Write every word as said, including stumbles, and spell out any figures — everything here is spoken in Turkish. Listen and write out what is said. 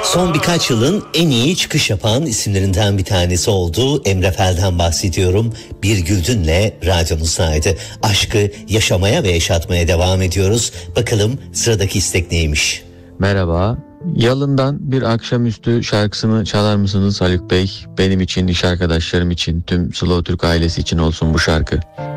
Son birkaç yılın en iyi çıkış yapan isimlerinden bir tanesi oldu. Emre Fel'den bahsediyorum. Bir Güldün'le radyomuzdaydı. Aşkı yaşamaya ve yaşatmaya devam ediyoruz. Bakalım sıradaki istek neymiş? Merhaba. Yalın'dan bir akşamüstü şarkısını çalar mısınız Haluk Bey? Benim için, iş arkadaşlarım için, tüm Slow Türk ailesi için olsun bu şarkı.